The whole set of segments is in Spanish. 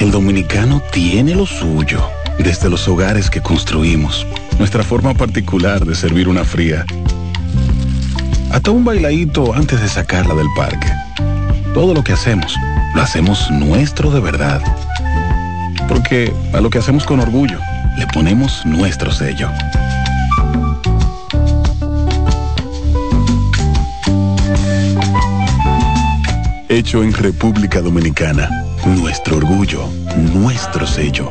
El dominicano tiene lo suyo, desde los hogares que construimos, nuestra forma particular de servir una fría, hasta un bailadito antes de sacarla del parque. Todo lo que hacemos, lo hacemos nuestro de verdad. Porque a lo que hacemos con orgullo, le ponemos nuestro sello. Hecho en República Dominicana. Nuestro orgullo, nuestro sello.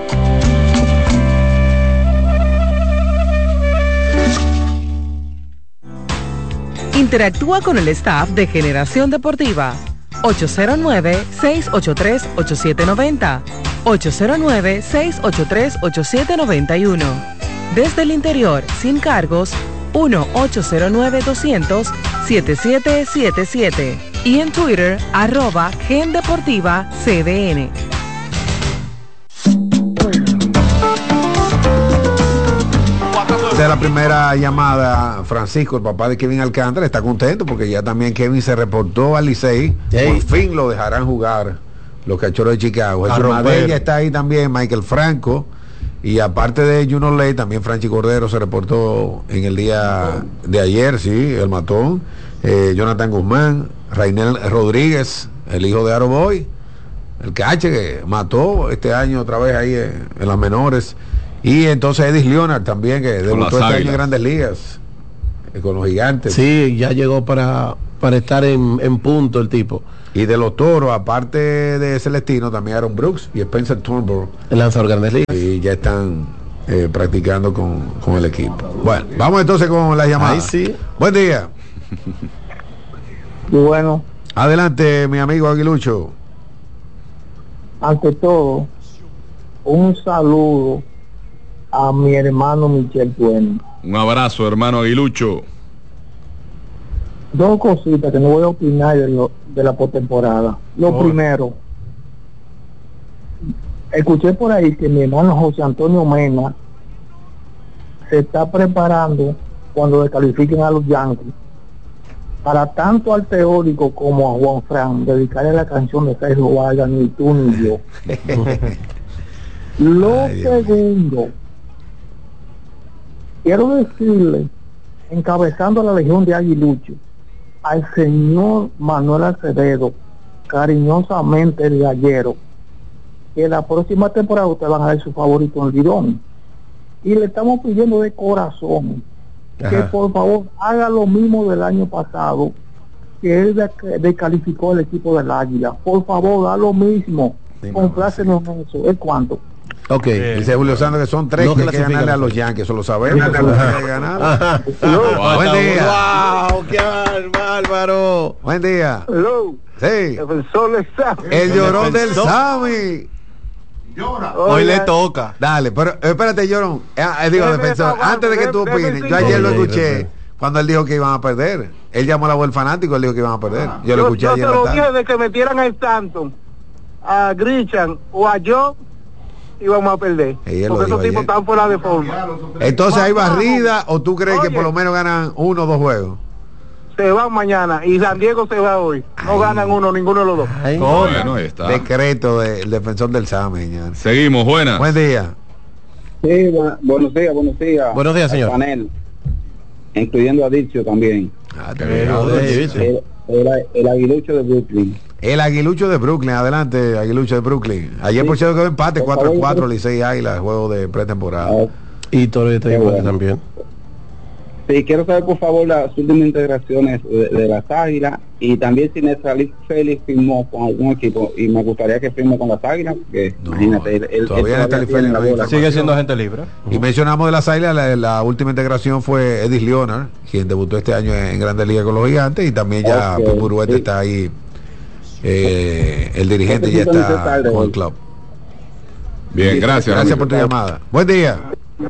Interactúa con el staff de Generación Deportiva. 809-683-8790. 809-683-8791. Desde el interior, sin cargos, 1-809-200-7777. Y en Twitter, @GenDeportivaCDN. De la primera llamada, Francisco, el papá de Kevin Alcántara, está contento porque ya también Kevin se reportó al Licey. Por fin lo dejarán jugar los Cachorros de Chicago. Jesús Madella está ahí también, Michael Franco, y aparte de Junior Ley, también Franchi Cordero se reportó en el día de ayer, sí, el matón. Jonathan Guzmán, Rainel Rodríguez, el hijo de Aroboy, el cache que mató este año otra vez ahí en las menores. Y entonces Edis Leonard también, que debutó este año en Grandes Ligas con los Gigantes. Sí, ya llegó para estar en punto el tipo. Y de los Toros, aparte de Celestino, también Aaron Brooks y Spencer Turnbull, el lanzador Grandes Ligas. Y ya están practicando con el equipo. Bueno, vamos entonces con las llamadas. Sí. Buen día. Y bueno, adelante, mi amigo Aguilucho. Ante todo, un saludo a mi hermano Michel Bueno. Un abrazo, hermano Aguilucho. Dos cositas que no voy a opinar de la postemporada. Lo primero, escuché por ahí que mi hermano José Antonio Mena se está preparando cuando descalifiquen a los Yankees para tanto al teórico como a Juan Fran dedicarle la canción de Sergio Vargas, ni tú ni yo. Lo segundo, quiero decirle, encabezando la Legión de Aguilucho, al señor Manuel Acevedo, cariñosamente el gallero, que la próxima temporada ustedes van a ver su favorito en Lidón. Y le estamos pidiendo de corazón que por favor haga lo mismo del año pasado, que él descalificó el equipo del Águila. Por favor, da lo mismo. Complácenos en eso. ¿Es cuánto? Ok, dice Julio Santos que son 3 que hay que ganarle a los Yankees, eso lo sabemos. Buen día. ¡Wow! ¡Qué bárbaro! Buen día. Hello. Sí. El llorón del Sammy. Hoy le toca. Dale, pero espérate, llorón. Digo, defensor, antes de que tú opines, yo ayer lo escuché cuando él dijo que iban a perder. Él llamó a la voz del fanático, él dijo que iban a perder. Yo lo escuché ayer. Yo te lo dije de que metieran a Stanton, a Grisham o a Joe, íbamos a perder. Porque esos tipos están fuera de forma. Entonces, ¿hay barrida o tú crees que por lo menos ganan 1 o 2 juegos? Se van mañana y San Diego se va hoy. No ganan ninguno de los dos. Bueno, ahí está. Decreto del defensor del SAME, señor. Seguimos, buenas. Buen día. Sí, buenos días. Buenos días, señor. Panel, incluyendo a Dicho también. El Aguilucho de Brooklyn. El Aguilucho de Brooklyn, adelante, Aguilucho de Brooklyn. Ayer por cierto quedó empate 4-4, Licey Águila, el juego de pretemporada. Y Toro está igual también. Sí, quiero saber por favor las últimas integraciones de las Águilas y también si Nesalí Félix firmó con algún equipo y me gustaría que firme con las Águilas, porque imagínate, todavía Nesalí Félix sigue siendo agente libre. Y mencionamos de las Águilas, la última integración fue Edis Leonard, quien debutó este año en Grandes Ligas con los Gigantes, y también ya Puruete está ahí, el dirigente ya está con el club. Bien, gracias por tu llamada. Buen día.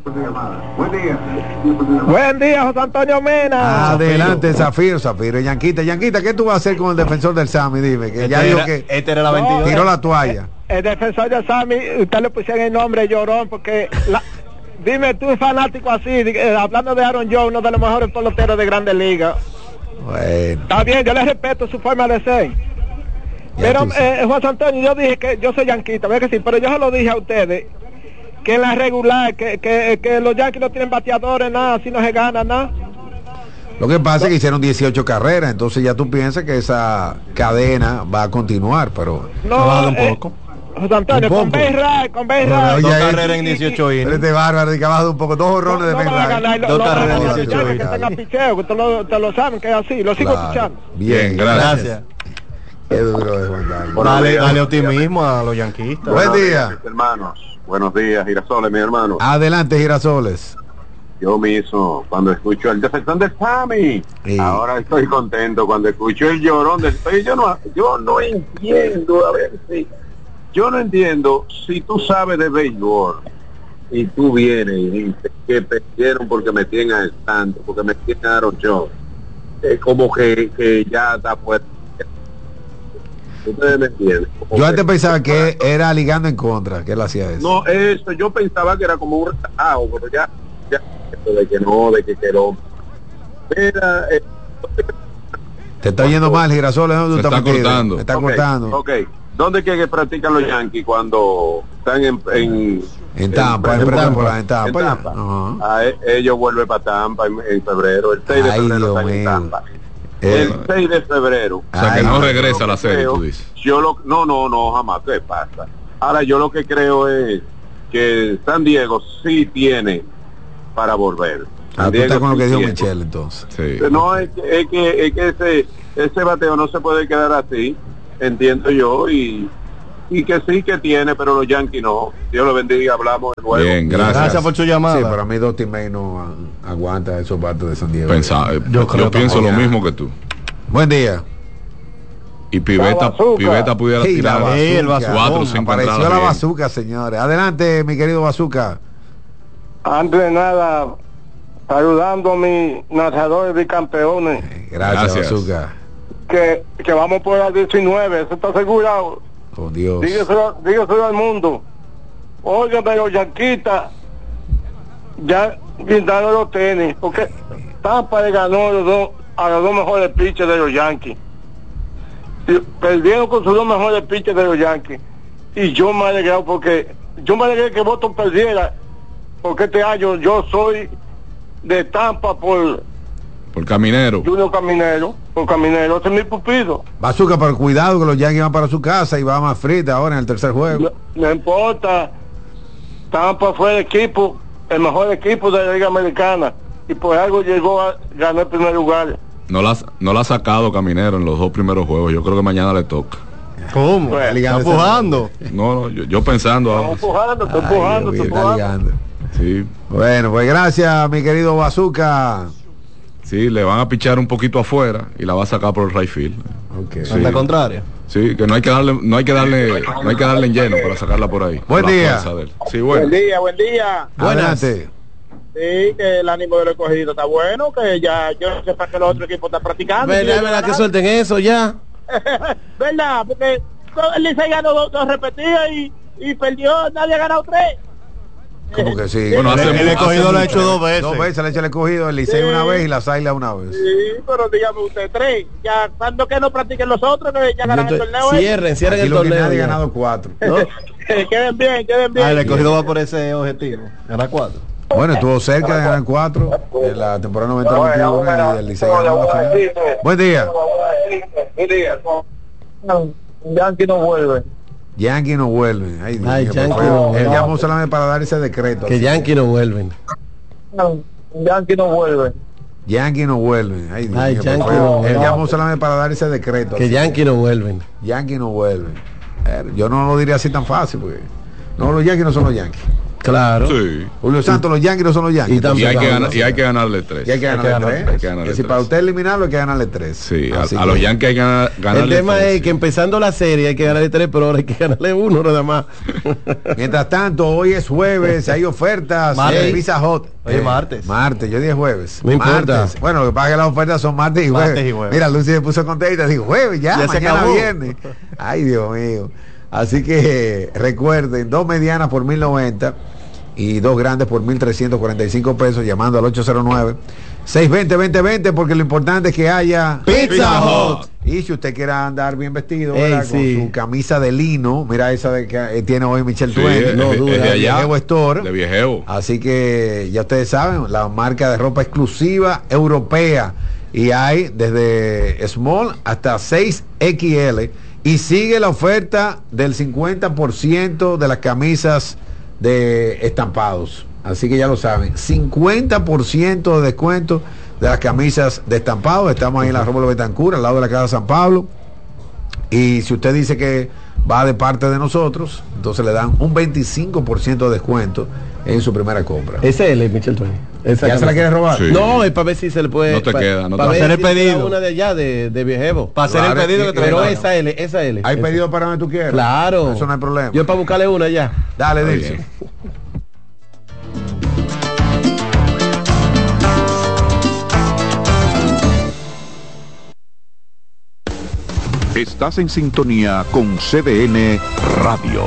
Buen día, José Antonio Mena. Adelante, Zafiro y Yanquita, ¿qué tú vas a hacer con el defensor del Sami? Dime, que ya dijo que era la 22. Tiró la toalla. El defensor del Sami, usted le pusieron el nombre Llorón, porque dime tú, fanático así, hablando de Aaron Jones, uno de los mejores peloteros de Grandes Ligas. Bueno. Está bien, yo le respeto su forma de ser. Pero José Antonio, yo dije que yo soy yanquista, ¿verdad que sí? Pero yo se lo dije a ustedes que en la regular, que los Yankees no tienen bateadores, nada, así no se gana nada. Lo que pasa es que hicieron 18 carreras, entonces ya tú piensas que esa cadena va a continuar, pero no, un poco. José Antonio, con Bayray, dos carreras en 18 innings. Este bárbaro, que ha bajado un poco, 2 jorrones de Bayray. Dos carreras en 18 innings. Que tenga picheo, que te lo saben, que es así, lo sigo escuchando. Bien, gracias. Qué duro es, Juan Carlos. Dale optimismo a los yanquistas. Buen día, hermanos. Buenos días, Girasoles, mi hermano. Adelante, Girasoles. Yo mismo, cuando escucho el defectón de Sammy, ahora estoy contento. Cuando escucho el llorón del yo no entiendo, a ver si yo no entiendo si tú sabes de béisbol y tú vienes y dices que perdieron porque metían a Stanton, porque metían a Aaron Jones, como que ya está fuerte. Ustedes me entienden. Yo antes pensaba que era ligando en contra, que él hacía eso. No, eso, yo pensaba que era como un relajado, pero ya de que no, de que no. Mira, te está yendo mal, Girasoles, ¿dónde tú estás cortando? Me está cortando. Ok, ¿dónde que practican los Yankees cuando están en Tampa, en Tampa? Ellos vuelven para Tampa en febrero, el 6 de febrero están en Tampa. El 6 de febrero. O sea, que no regresa a la serie, tú dices. No, jamás, ¿qué pasa? Ahora, yo lo que creo es que San Diego sí tiene para volver. Tú estás con lo que dijo Michelle, entonces. Sí. No, es que ese bateo no se puede quedar así, entiendo yo, y que sí que tiene, pero los Yankees no. Dios lo bendiga, hablamos de nuevo. Bien, gracias por su llamada. Sí, para mí Dusty May no aguanta esos bates de San Diego. Yo pienso lo mismo que tú. Buen día. Y Pivetta pudiera tirar 4 o 5 apareció entradas. La bazooka, señores. Adelante, mi querido bazooka. Antes de nada, saludando a mis narradores bicampeones. Gracias, bazooka. Que vamos por las 19, ¿eso está asegurado? Con Dios. Dígaselo al mundo. Oigan, de los yanquistas ya guindaron los tenis, porque Tampa le ganó a los dos mejores pitchers de los Yankees. Perdieron con sus dos mejores pitchers de los Yankees. Y yo me alegré que Boston perdiera, porque este año yo soy de Tampa por Caminero. Junior Caminero, ese es mi pupilo. Bazooka, pero cuidado que los Yankees van para su casa y va más frita ahora en el tercer juego. No importa. Tampa fue el mejor equipo de la Liga Americana, y por algo llegó a ganar el primer lugar. No la ha sacado Caminero en los 2 primeros juegos. Yo creo que mañana le toca. ¿Cómo? Bueno, ¿Está empujando? No, yo pensando. Estoy empujando. Sí. Bueno, pues gracias, mi querido Bazooka. Sí, le van a pichar un poquito afuera y la va a sacar por el right field. Okay. Sí. ¿Anda contraria? Sí, que no hay que darle en lleno para sacarla por ahí. Buen día. Sí, bueno. Buen día. Adelante. Sí, que el ánimo del escogido está bueno, que ya yo sé para que el otro equipo está practicando. ¿Verdad que suelten eso ya? ¿Verdad? Porque el Licey ganó 2 repetidas y perdió, nadie ha ganado 3. ¿Cómo que sí? Bueno, el escogido lo ha hecho 2 veces. 2 veces le ha hecho el escogido, el Licey una vez y la Águilas una vez. Sí, pero dígame usted 3. Ya, cuando que no practiquen los otros, que ya ganan el torneo. Cierren el torneo. Nadie ha ganado 4. ¿No? Queden bien. El escogido va por ese objetivo. Ganar 4. Bueno, estuvo cerca de ganar 4 en la temporada 90-91 y el Licey ganó la final. Buen día. Yankee no vuelve. Yankee no vuelven. Ay, él llamó solamente para dar ese decreto. Que Yankee no vuelven. Yankee no vuelve. Yankee no vuelven. Ay, él llamó solamente para dar ese decreto. Que Yankee no vuelven. Yankee no vuelven. Yo no lo diría así tan fácil, porque no, los Yankees no son los Yankees. Claro. Sí. Julio Santos, los Yankees no son los Yankees. Y hay que ganarle 3. Y hay que ganarle 3. Si para usted eliminarlo hay que ganarle 3. Sí, a los Yankees hay que ganarle 3. El tema es que empezando la serie hay que ganarle 3, pero ahora hay que ganarle 1 nada más. Mientras tanto, hoy es jueves, hay ofertas de Pizza Hut. Hoy es martes. Martes, yo dije jueves. No importa. Bueno, lo que pasa es que las ofertas son martes y jueves. Mira, Lucy se puso contenta, dijo jueves, ya mañana viernes. Ay, Dios mío. Así que recuerden, 2 medianas por 1,090 y 2 grandes por 1,345 pesos, llamando al 620-2020, porque lo importante es que haya Pizza Hut. Y si usted quiere andar bien vestido, Ey, con sí. su camisa de lino, mira esa de que tiene hoy Michelle Sí, Twain, no duda, de Viejeo Store. De Viejeo. Así que ya ustedes saben, la marca de ropa exclusiva europea. Y hay desde small hasta 6XL. Y sigue la oferta del 50% de las camisas de estampados. Así que ya lo saben, 50% de descuento de las camisas de estampados. Estamos ahí en la Rómulo Betancourt, al lado de la Casa San Pablo. Y si usted dice que va de parte de nosotros, entonces le dan un 25% de descuento en su primera compra. SL, Michelle Twain. ¿Ya se la quiere robar? Sí. No, es para ver si se le puede. No te queda, no para te ver hacer el si te da pedido. Una de allá de Viejevo. Para hacer Claro, el pedido que te Pero venga. esa L. ¿Hay pedido para donde tú quieras? Claro. Eso no hay problema. Yo para buscarle una ya. Dale, Está Dilson. bien. Estás en sintonía con CDN Radio.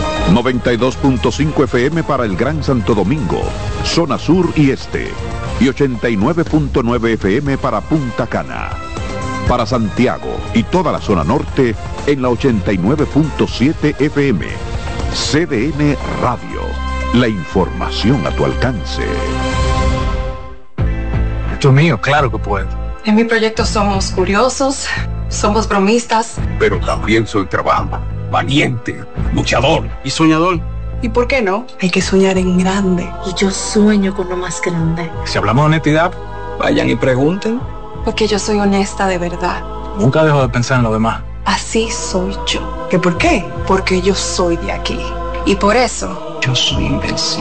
92.5 FM para el Gran Santo Domingo, zona sur y este. Y 89.9 FM para Punta Cana. Para Santiago y toda la zona norte en la 89.7 FM. CDN Radio. La información a tu alcance. Esto es mío, claro que puedo. En mi proyecto somos curiosos, somos bromistas. Pero también soy trabajo, valiente, luchador y soñador. ¿Y por qué no? Hay que soñar en grande. Y yo sueño con lo más grande. Si hablamos de honestidad, vayan y pregunten. Porque yo soy honesta de verdad. Nunca dejo de pensar en lo demás. Así soy yo. ¿Qué por qué? Porque yo soy de aquí. Y por eso Yo soy invencible.